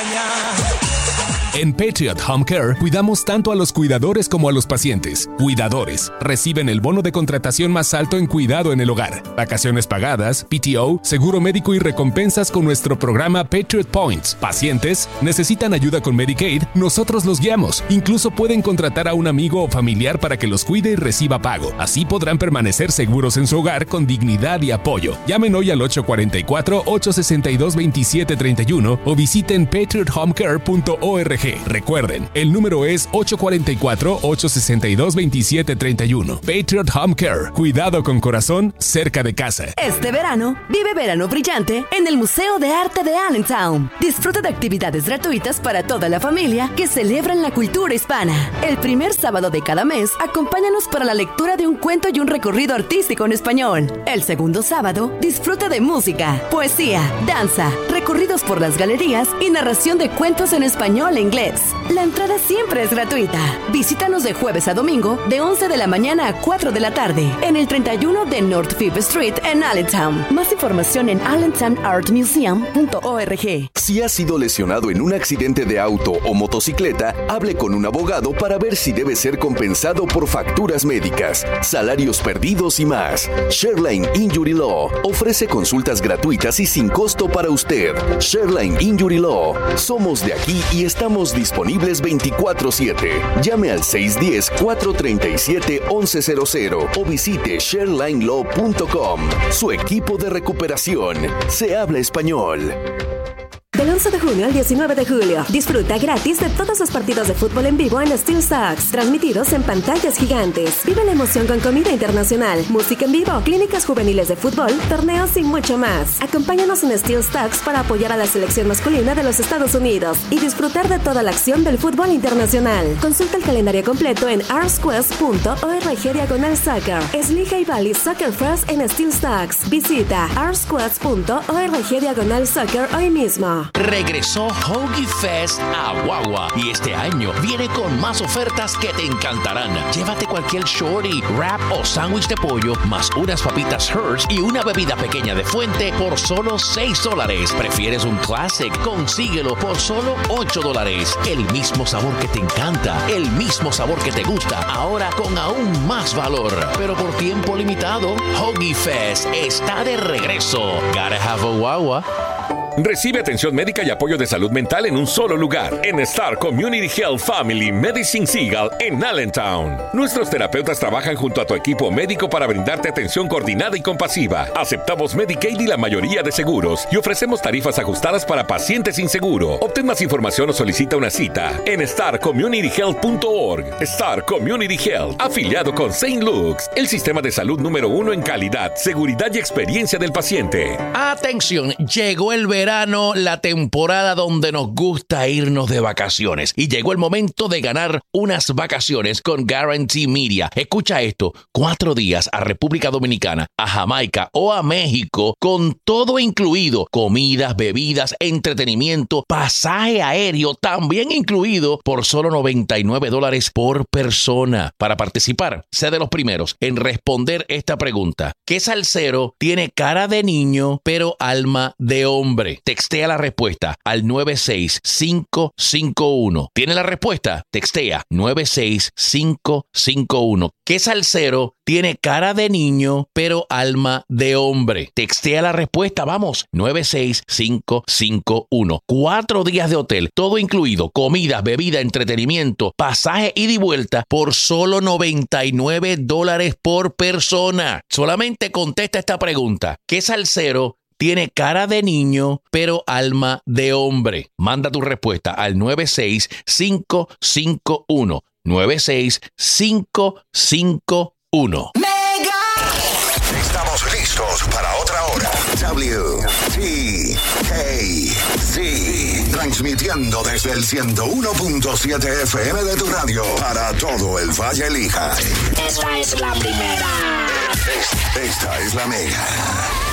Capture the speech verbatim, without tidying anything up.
En Patriot Home Care cuidamos tanto a los cuidadores como a los pacientes. Cuidadores reciben el bono de contratación más alto en cuidado en el hogar, vacaciones pagadas, P T O, seguro médico y recompensas con nuestro programa Patriot Points. Pacientes necesitan ayuda con Medicaid, nosotros los guiamos. Incluso pueden contratar a un amigo o familiar para que los cuide y reciba pago. Así podrán permanecer seguros en su hogar con dignidad y apoyo. Llamen hoy al ocho cuatro cuatro, ocho seis dos, dos siete tres uno o visiten patriot home care punto org. Recuerden, el número es ocho cuatro cuatro, ocho seis dos, dos siete tres uno. Patriot Home Care. Cuidado con corazón cerca de casa. Este verano, vive verano brillante en el Museo de Arte de Allentown. Disfruta de actividades gratuitas para toda la familia que celebran la cultura hispana. El primer sábado de cada mes, acompáñanos para la lectura de un cuento y un recorrido artístico en español. El segundo sábado, disfruta de música, poesía, danza, recorridos por las galerías y narración de cuentos en español e inglés. La entrada siempre es gratuita. Visítanos de jueves a domingo de once de la mañana a cuatro de la tarde en el treinta y uno de North Fifth Street en Allentown. Más información en allentown art museum punto org. Si has sido lesionado en un accidente de auto o motocicleta, hable con un abogado para ver si debe ser compensado por facturas médicas, salarios perdidos y más. Shareline Injury Law ofrece consultas gratuitas y sin costo para usted. Shareline Injury Law. Somos de aquí y estamos disponibles veinticuatro siete. Llame al seis uno cero, cuatro tres siete, once cero cero o visite shareline law punto com. Su equipo de recuperación. Se habla español. Del once de junio al diecinueve de julio, disfruta gratis de todos los partidos de fútbol en vivo en Steel Sox, transmitidos en pantallas gigantes. Vive la emoción con comida internacional, música en vivo, clínicas juveniles de fútbol, torneos y mucho más. Acompáñanos en Steel Sox para apoyar a la selección masculina de los Estados Unidos y disfrutar de toda la acción del fútbol internacional. Consulta el calendario completo en arsquest punto org diagonal soccer. Es Lehigh Valley Soccer Fest en Steel Sox. Visita arsquest punto org diagonal soccer hoy mismo. Regresó Hoagie Fest a Guagua y este año viene con más ofertas que te encantarán. Llévate cualquier shorty, wrap o sándwich de pollo más unas papitas Hershey y una bebida pequeña de fuente por solo seis dólares. ¿Prefieres un classic? Consíguelo por solo ocho dólares. El mismo sabor que te encanta, el mismo sabor que te gusta, ahora con aún más valor. Pero por tiempo limitado, Hoagie Fest está de regreso. Gotta have a Guagua. Recibe atención médica y apoyo de salud mental en un solo lugar, en Star Community Health Family Medicine Seagull en Allentown. Nuestros terapeutas trabajan junto a tu equipo médico para brindarte atención coordinada y compasiva. Aceptamos Medicaid y la mayoría de seguros y ofrecemos tarifas ajustadas para pacientes sin seguro. Obtén más información o solicita una cita en star community health punto org. Star Community Health, afiliado con Saint Luke's, el sistema de salud número uno en calidad, seguridad y experiencia del paciente. Atención, llegó el verano. Verano, la temporada donde nos gusta irnos de vacaciones y llegó el momento de ganar unas vacaciones con Guarantee Media. Escucha esto, cuatro días a República Dominicana, a Jamaica o a México con todo incluido, comidas, bebidas, entretenimiento, pasaje aéreo también incluido por solo noventa y nueve dólares por persona. Para participar, sé de los primeros en responder esta pregunta. ¿Qué salsero tiene cara de niño pero alma de hombre? Textea la respuesta al nueve seis cinco cinco uno. ¿Tiene la respuesta? Textea nueve seis cinco cinco uno. ¿Qué salsero tiene cara de niño pero alma de hombre? Textea la respuesta, vamos, nueve seis cinco cinco uno. Cuatro días de hotel, todo incluido, comidas, bebida, entretenimiento, pasaje ida y vuelta por solo noventa y nueve dólares por persona. Solamente contesta esta pregunta. ¿Qué salsero tiene cara de niño, pero alma de hombre? Manda tu respuesta al nueve seis cinco cinco uno. nueve seis cinco cinco uno. ¡Mega! Estamos listos para otra hora. W T K C. Transmitiendo desde el ciento uno punto siete F M de tu radio para todo el Valle Lehigh. Esta es la primera. Esta es la Mega.